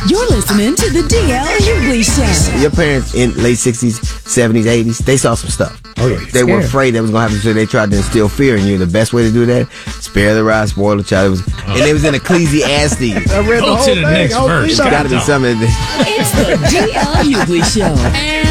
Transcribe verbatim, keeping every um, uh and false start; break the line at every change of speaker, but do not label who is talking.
You're listening to the D L Hughley Show.
Your parents in late sixties, seventies, eighties, they saw some stuff.
Oh, yeah.
They were afraid that was going to happen, so they tried to instill fear in you. The best way to do that, spare the rod, spoil the child. It was, and it was in Ecclesiastes.
I read the
Go
whole
to the
thing.
next
Oh,
verse.
you
It's
know.
got to be something.
It's the D L Hughley Show. And